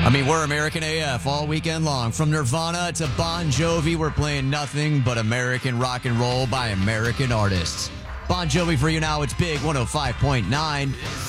I mean, we're American AF all weekend long. From Nirvana to Bon Jovi, we're playing nothing but American rock and roll by American artists. Bon Jovi for you now. It's Big 105.9.